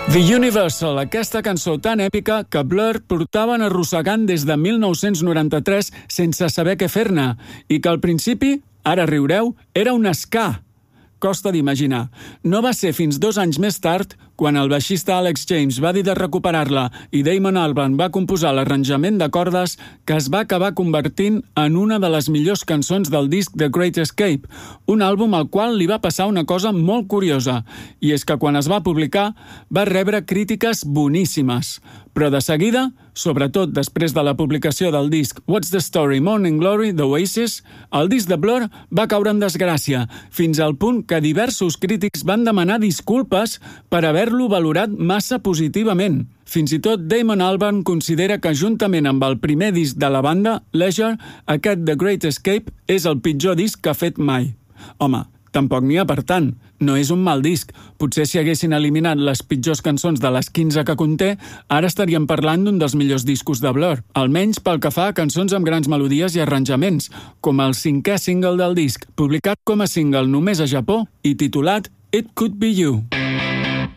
The Universal, aquesta cançó tan èpica que Blur portaven arrossegant des de 1993 sense saber què fer-ne i que al principi, ara riureu, era un ska. Costa d'imaginar. No va ser fins 2 anys més tard, quan el baixista Alex James va dir de recuperar-la i Damon Albarn va composar l'arranjament de cordes, que es va acabar convertint en una de les millors cançons del disc The Great Escape, un àlbum al qual li va passar una cosa molt curiosa, i és que quan es va publicar va rebre crítiques boníssimes. Però de seguida, sobretot després de la publicació del disc What's the Story? Morning Glory d'Oasis, el disc de Blur va caure en desgràcia, fins al punt que diversos crítics van demanar disculpes per haver-lo valorat massa positivament. Fins i tot Damon Albarn considera que juntament amb el primer disc de la banda, Leisure, aquest The Great Escape és el pitjor disc que ha fet mai. Home, tampoc n'hi ha per tant. No és un mal disc. Potser si haguessin eliminat les pitjors cançons de les 15 que conté, ara estaríem parlant d'un dels millors discos de Blur, almenys pel que fa a cançons amb grans melodies i arranjaments, com el 5è single del disc, publicat com a single només a Japó i titulat It Could Be You.